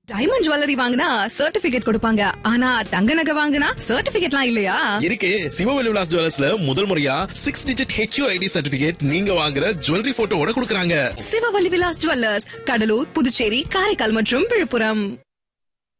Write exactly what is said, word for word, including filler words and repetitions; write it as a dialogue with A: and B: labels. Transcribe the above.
A: Diamond jewellery வாங்கினா certificate கொடுப்பாங்க, ஆனா தங்க நகை வாங்கினா சர்டிபிகேட்லாம் இல்லையா?
B: இருக்கு. சிவவெளி விலாஸ் ஜுவல்லர்ஸ்ல முதல் முறையா சிக்ஸ் டிஜிட் ஹெச்யூஐடி சர்டிபிகேட் நீங்க வாங்குற ஜுவல்லரி போட்டோவோட கொடுக்கறாங்க.
A: சிவவெளி விலாஸ் ஜுவல்லர்ஸ், கடலூர், புதுச்சேரி, காரைக்கால் மற்றும் விழுப்புரம்.